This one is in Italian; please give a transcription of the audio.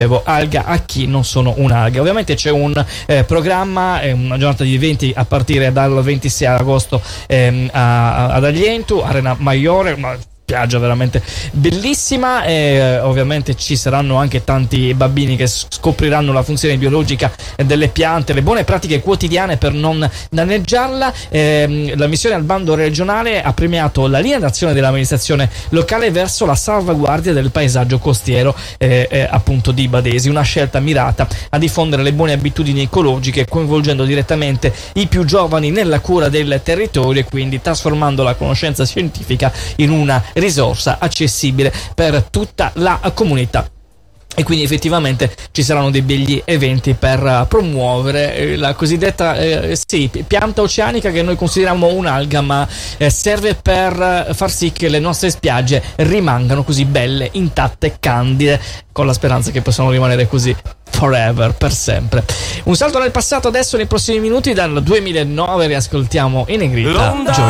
alga a chi non sono un'alga. Ovviamente c'è un programma, una giornata di eventi a partire dal 26 agosto ad Aglientu, Arena Maiore, una spiaggia veramente bellissima, e ovviamente ci saranno anche tanti bambini che scopriranno la funzione biologica delle piante, le buone pratiche quotidiane per non danneggiarla. La missione al bando regionale ha premiato la linea d'azione dell'amministrazione locale verso la salvaguardia del paesaggio costiero appunto di Badesi, una scelta mirata a diffondere le buone abitudini ecologiche, coinvolgendo direttamente i più giovani nella cura del territorio e quindi trasformando la conoscenza scientifica in una risorsa accessibile per tutta la comunità. E quindi effettivamente ci saranno dei begli eventi per promuovere la cosiddetta pianta oceanica, che noi consideriamo un'alga, ma serve per far sì che le nostre spiagge rimangano così belle, intatte, candide, con la speranza che possano rimanere così forever, per sempre. Un salto nel passato adesso, nei prossimi minuti. Dal 2009 riascoltiamo in negrita Gioia.